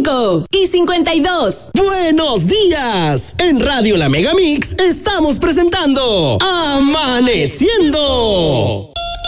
55 y 52. ¡Buenos días! En Radio La Megamix estamos presentando Amaneciendo.